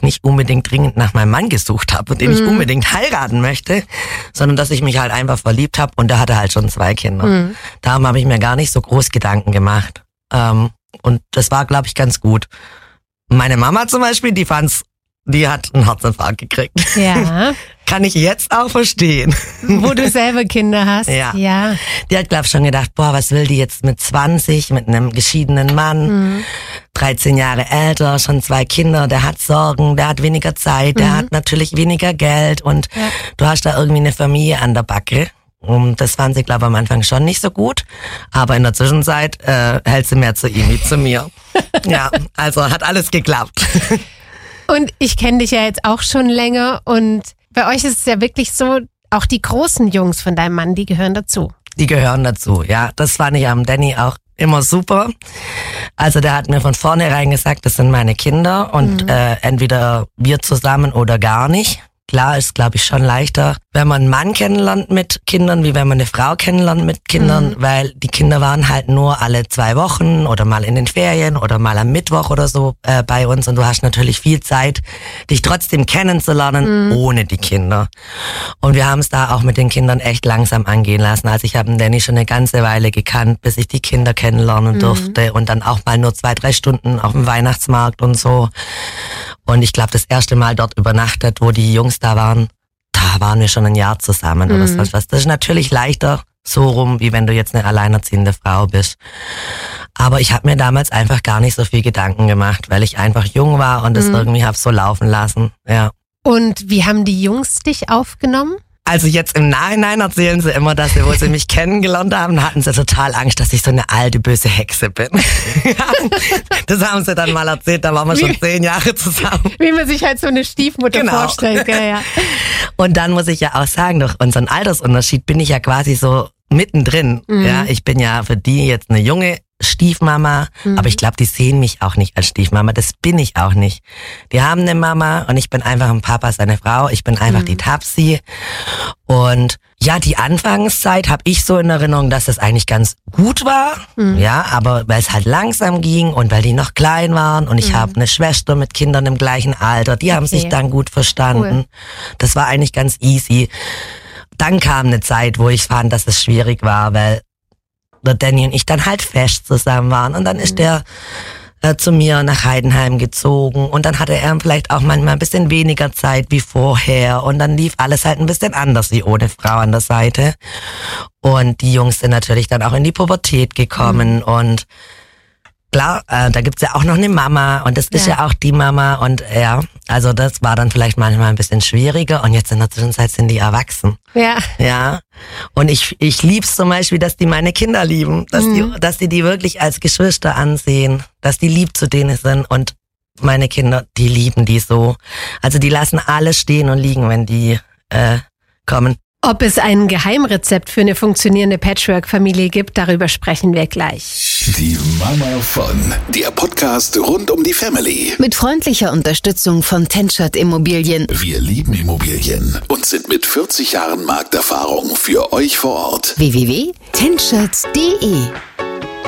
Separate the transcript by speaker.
Speaker 1: nicht unbedingt dringend nach meinem Mann gesucht habe und den ich unbedingt heiraten möchte, sondern dass ich mich halt einfach verliebt habe und der hatte halt schon 2 Kinder. Darum habe ich mir gar nicht so groß Gedanken gemacht. Und das war, glaube ich, ganz gut. Meine Mama zum Beispiel, die hat einen Herzinfarkt gekriegt.
Speaker 2: Ja.
Speaker 1: Kann ich jetzt auch verstehen.
Speaker 2: Wo du selber Kinder hast.
Speaker 1: Ja.
Speaker 2: Ja.
Speaker 1: Die hat, glaube ich, schon gedacht, was will die jetzt mit 20, mit einem geschiedenen Mann, 13 Jahre älter, schon 2 Kinder, der hat Sorgen, der hat weniger Zeit, der hat natürlich weniger Geld und du hast da irgendwie eine Familie an der Backe. Und das fand sie, glaube ich, am Anfang schon nicht so gut. Aber in der Zwischenzeit hält sie mehr zu ihm wie zu mir. Ja, also hat alles geklappt.
Speaker 2: Und ich kenne dich ja jetzt auch schon länger und bei euch ist es ja wirklich so, auch die großen Jungs von deinem Mann, die gehören dazu.
Speaker 1: Die gehören dazu, ja. Das fand ich am Danny auch immer super. Also der hat mir von vornherein gesagt, das sind meine Kinder und entweder wir zusammen oder gar nicht. Klar ist, glaube ich, schon leichter, wenn man einen Mann kennenlernt mit Kindern, wie wenn man eine Frau kennenlernt mit Kindern, weil die Kinder waren halt nur alle 2 Wochen oder mal in den Ferien oder mal am Mittwoch oder so bei uns und du hast natürlich viel Zeit, dich trotzdem kennenzulernen ohne die Kinder. Und wir haben es da auch mit den Kindern echt langsam angehen lassen. Also ich habe den Danny schon eine ganze Weile gekannt, bis ich die Kinder kennenlernen durfte und dann auch mal nur 2-3 Stunden auf dem Weihnachtsmarkt und so. Und ich glaube, das erste Mal dort übernachtet, wo die Jungs da waren wir schon ein Jahr zusammen oder so was. Das ist natürlich leichter so rum, wie wenn du jetzt eine alleinerziehende Frau bist. Aber ich habe mir damals einfach gar nicht so viel Gedanken gemacht, weil ich einfach jung war und es irgendwie habe so laufen lassen. Ja.
Speaker 2: Und wie haben die Jungs dich aufgenommen?
Speaker 1: Also jetzt im Nachhinein erzählen sie immer, dass wo sie mich kennengelernt haben, hatten sie total Angst, dass ich so eine alte, böse Hexe bin. Das haben sie dann mal erzählt, da waren wir schon 10 Jahre zusammen.
Speaker 2: Wie man sich halt so eine Stiefmutter vorstellt. Ja.
Speaker 1: Und dann muss ich ja auch sagen, durch unseren Altersunterschied bin ich ja quasi so mittendrin. Ja, ich bin ja für die jetzt eine junge Stiefmama, aber ich glaube, die sehen mich auch nicht als Stiefmama, das bin ich auch nicht. Die haben eine Mama und ich bin einfach ein Papa, seine Frau, ich bin einfach die Tapsi. Und ja, die Anfangszeit habe ich so in Erinnerung, dass das eigentlich ganz gut war, ja, aber weil es halt langsam ging und weil die noch klein waren und ich habe eine Schwester mit Kindern im gleichen Alter, die haben sich dann gut verstanden. Cool. Das war eigentlich ganz easy. Dann kam eine Zeit, wo ich fand, dass es schwierig war, weil der Danny und ich dann halt fest zusammen waren und dann ist der zu mir nach Heidenheim gezogen und dann hatte er vielleicht auch manchmal ein bisschen weniger Zeit wie vorher und dann lief alles halt ein bisschen anders wie ohne Frau an der Seite und die Jungs sind natürlich dann auch in die Pubertät gekommen und klar, da gibt's ja auch noch eine Mama und das ist ja auch die Mama und ja, also das war dann vielleicht manchmal ein bisschen schwieriger und jetzt in der Zwischenzeit sind die erwachsen. Ja. Ja. Und ich lieb's zum Beispiel, dass die meine Kinder lieben, dass die wirklich als Geschwister ansehen, dass die lieb zu denen sind und meine Kinder, die lieben die so. Also die lassen alles stehen und liegen, wenn die kommen.
Speaker 2: Ob es ein Geheimrezept für eine funktionierende Patchwork-Familie gibt, darüber sprechen wir gleich.
Speaker 3: Die Mama von, der Podcast rund um die Family.
Speaker 4: Mit freundlicher Unterstützung von Tenschert Immobilien.
Speaker 3: Wir lieben Immobilien und sind mit 40 Jahren Markterfahrung für euch vor Ort.
Speaker 4: www.tenschert.de